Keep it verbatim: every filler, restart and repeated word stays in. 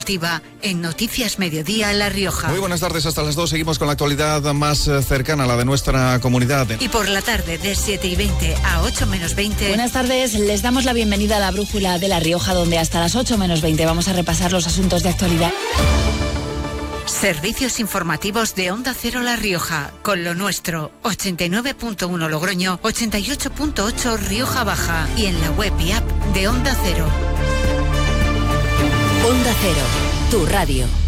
En Noticias Mediodía La Rioja. Muy buenas tardes, hasta las dos seguimos con la actualidad más cercana a la de nuestra comunidad. Y por la tarde de siete y veinte a ocho menos veinte. Buenas tardes, les damos la bienvenida a la Brújula de La Rioja, donde hasta las ocho menos veinte vamos a repasar los asuntos de actualidad. Servicios informativos de Onda Cero La Rioja, con lo nuestro, ochenta y nueve punto uno Logroño, ochenta y ocho punto ocho Rioja Baja y en la web y app de Onda Cero. Onda Cero, tu radio.